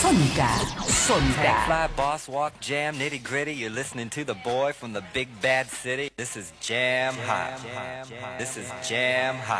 Sónica. Tank fly, boss walk, jam, nitty gritty. You're listening to the boy from the big bad city. This is Jam Hot. This is Jam Hot.